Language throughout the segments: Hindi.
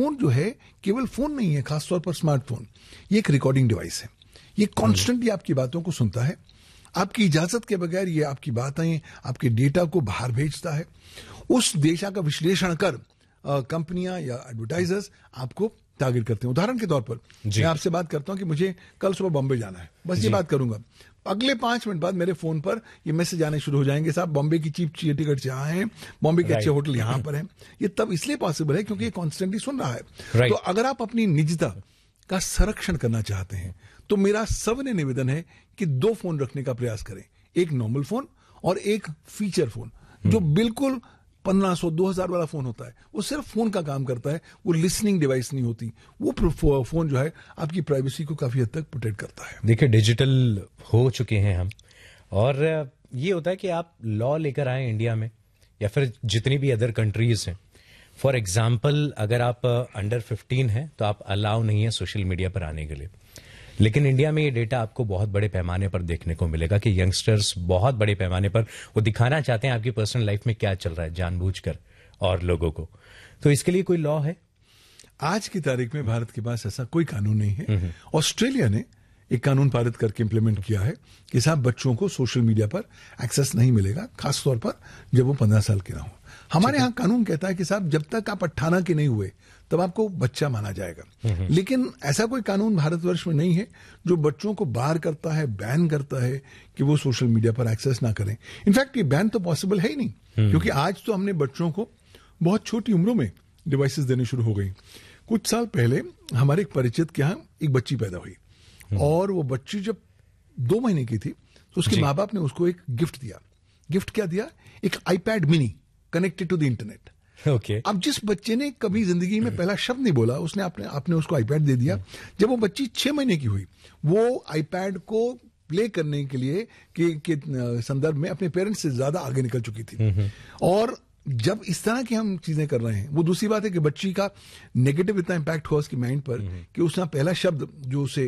फोन जो है केवल फोन नहीं है, खासतौर पर स्मार्टफोन, ये एक रिकॉर्डिंग डिवाइस है। ये कॉन्स्टेंटली आपकी बातों को सुनता है, आपकी इजाजत के बगैर ये आपकी बातें, आपके डेटा को बाहर भेजता है। उस डेटा का विश्लेषण कर कंपनियां या एडवर्टाइजर्स आपको टारगेट करते हैं। उदाहरण के तौर पर मैं आपसे बात करता हूं कि मुझे कल सुबह बॉम्बे जाना है, बस ये बात करूंगा, अगले 5 मिनट बाद मेरे फोन पर ये मैसेज आने शुरू हो जाएंगे, साहब बॉम्बे की चीप टिकट यहाँ हैं, बॉम्बे के अच्छे होटल यहाँ पर हैं। ये तब इसलिए पॉसिबल है क्योंकि ये कॉन्स्टेंटली सुन रहा है। तो अगर आप अपनी निजता का संरक्षण करना चाहते हैं तो मेरा सविनय निवेदन है कि 2 फोन रखने का प्रयास करें, एक नॉर्मल फोन और एक फीचर फोन जो बिल्कुल 1500-2000 वाला फोन होता है। वो सिर्फ फोन का काम करता है, वो लिसनिंग डिवाइस नहीं होती। वो फोन जो है आपकी प्राइवेसी को काफी हद तक प्रोटेक्ट करता है। देखिए डिजिटल हो चुके हैं हम, और ये होता है कि आप लॉ लेकर आए इंडिया में या फिर जितनी भी अदर कंट्रीज हैं। फॉर एग्जाम्पल अगर आप अंडर 15 हैं तो आप अलाउ नहीं है सोशल मीडिया पर आने के लिए, लेकिन इंडिया में ये डेटा आपको बहुत बड़े पैमाने पर देखने को मिलेगा कि यंगस्टर्स बहुत बड़े पैमाने पर वो दिखाना चाहते हैं आपकी पर्सनल लाइफ में क्या चल रहा है जानबूझकर और लोगों को। तो इसके लिए कोई लॉ है? आज की तारीख में भारत के पास ऐसा कोई कानून नहीं है। ऑस्ट्रेलिया ने एक कानून पारित करके इंप्लीमेंट किया है कि साहब बच्चों को सोशल मीडिया पर एक्सेस नहीं मिलेगा, खासतौर पर जब वो 15 साल के ना हो। हमारे यहाँ कानून कहता है कि साहब जब तक आप 18 के नहीं हुए तब आपको बच्चा माना जाएगा। लेकिन ऐसा कोई कानून भारतवर्ष में नहीं है जो बच्चों को बाहर करता है, बैन करता है कि वो सोशल मीडिया पर एक्सेस ना करें। इनफैक्ट ये बैन तो पॉसिबल है ही नहीं, क्योंकि आज तो हमने बच्चों को बहुत छोटी उम्रों में डिवाइसेस देने शुरू हो गई। कुछ साल पहले हमारे एक परिचित के यहाँ एक बच्ची पैदा हुई और वो बच्ची जब 2 महीने की थी तो उसके माँ बाप ने उसको एक गिफ्ट दिया। गिफ्ट क्या दिया? एक iPad mini connected to the internet. अब जिस बच्चे ने कभी जिंदगी में पहला शब्द नहीं बोला, उसने आपने उसको iPad दे दिया। जब वो बच्ची 6 महीने की हुई, वो iPad को प्ले करने के लिए के संदर्भ में अपने पेरेंट्स से ज्यादा आगे निकल चुकी थी। और जब इस तरह की हम चीजें कर रहे हैं, वो दूसरी बात है कि बच्ची का नेगेटिव इतना इम्पैक्ट हुआ उसकी माइंड पर कि उसने पहला शब्द जो उसे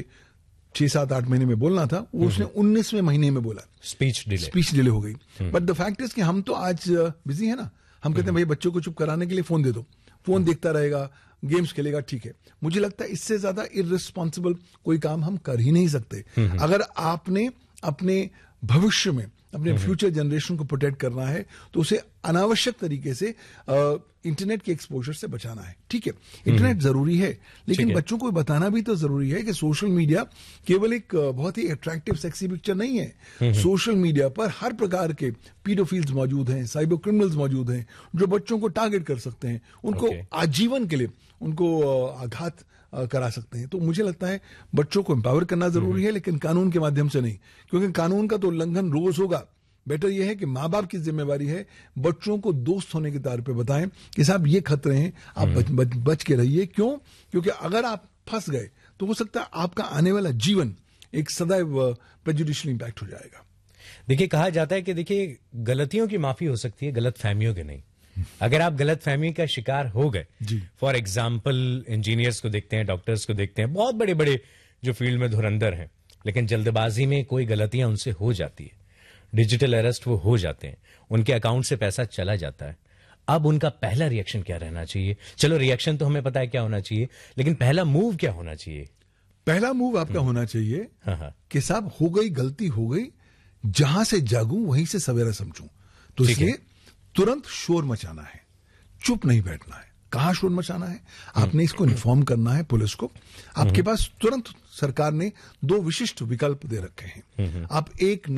6-7-8 महीने में बोलना था वो उसने 19वें महीने में बोला। स्पीच डिले हो गई। बट द फैक्ट इज कि हम तो आज बिजी है ना, हम कहते हैं भाई बच्चों को चुप कराने के लिए फोन दे दो, फोन देखता रहेगा, गेम्स खेलेगा, ठीक है। मुझे लगता है इससे ज्यादा इररिस्पॉन्सिबल कोई काम हम कर ही नहीं सकते। अगर आपने अपने भविष्य में अपने फ्यूचर जनरेशन को प्रोटेक्ट करना है तो उसे अनावश्यक तरीके से इंटरनेट के एक्सपोजर से बचाना है। ठीक है, इंटरनेट जरूरी है, लेकिन बच्चों को बताना भी तो जरूरी है कि सोशल मीडिया केवल एक बहुत ही अट्रैक्टिव सेक्सी पिक्चर नहीं है। सोशल मीडिया पर हर प्रकार के पीडोफिल्स मौजूद हैं, साइबर क्रिमिनल्स मौजूद हैं जो बच्चों को टारगेट कर सकते हैं, उनको आजीवन के लिए उनको आघात करा सकते हैं। तो मुझे लगता है बच्चों को एम्पावर करना जरूरी है, लेकिन कानून के माध्यम से नहीं, क्योंकि कानून का तो उल्लंघन रोज होगा। बेटर यह है कि माँ बाप की जिम्मेवारी है बच्चों को दोस्त होने के तौर पे बताएं कि साहब ये खतरे हैं, आप बच के रहिए। क्यों? क्योंकि अगर आप फंस गए तो हो सकता है आपका आने वाला जीवन एक सदैव प्रेजुडिशियल इंपैक्ट हो जाएगा। देखिए कहा जाता है कि देखिए गलतियों की माफी हो सकती है, गलत फहमियों की नहीं। अगर आप गलत फहमी का शिकार हो गए, फॉर एग्जाम्पल इंजीनियर्स को देखते हैं, डॉक्टर्स को देखते हैं, बहुत बड़े बड़े जो फील्ड में धुरंधर हैं, लेकिन जल्दबाजी में कोई गलतियां उनसे हो जाती है, डिजिटल अरेस्ट वो हो जाते हैं, उनके अकाउंट से पैसा चला जाता है। अब उनका पहला रिएक्शन क्या रहना चाहिए? चलो रिएक्शन तो हमें पता है क्या होना चाहिए, लेकिन पहला मूव क्या होना चाहिए? पहला मूव आपका होना चाहिए कि साहब हो गई, गलती हो गई, जहां से जागूं वहीं से सवेरा समझूं। तो इसलिए तुरंत शोर मचाना है, चुप नहीं बैठना है। कहां शोर मचाना है? आपने इसको इन्फॉर्म करना है पुलिस को। आपके पास तुरंत सरकार ने 2 विशिष्ट विकल्प दे रखे हैं। आप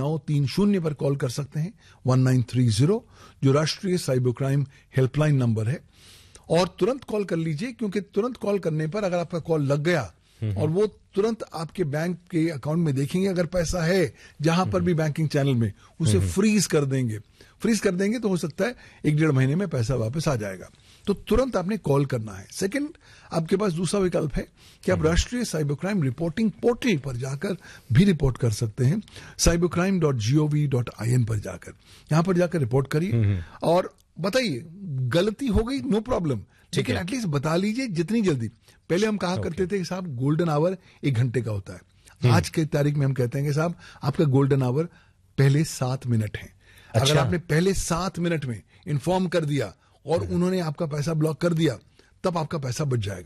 1930 पर कॉल कर सकते हैं, 1930 जो राष्ट्रीय साइबर क्राइम हेल्पलाइन नंबर है, और तुरंत कॉल कर लीजिए, क्योंकि तुरंत कॉल करने पर अगर आपका कॉल लग गया और वो तुरंत आपके बैंक के अकाउंट में देखेंगे, अगर पैसा है जहां पर भी बैंकिंग चैनल में, उसे फ्रीज कर देंगे। फ्रीज कर देंगे तो हो सकता है 1-1.5 महीने में पैसा वापस आ जाएगा। तो तुरंत आपने कॉल करना है। सेकंड, आपके पास दूसरा विकल्प है कि आप राष्ट्रीय साइबर क्राइम रिपोर्टिंग पोर्टल पर जाकर भी रिपोर्ट कर सकते हैं, cybercrime.gov.in पर जाकर। यहां पर जाकर रिपोर्ट करिए और बताइए गलती हो गई, नो प्रॉब्लम, लेकिन एटलीस्ट बता लीजिए जितनी जल्दी। पहले हम कहा करते थे कि साहब गोल्डन आवर 1 घंटे का होता है। आज के तारीख में हम कहते हैं कि साहब आपका गोल्डन आवर पहले 7 मिनट है। अगर आपने पहले 7 मिनट में इन्फॉर्म कर दिया और उन्होंने आपका पैसा ब्लॉक कर दिया, तब आपका पैसा बच जाएगा।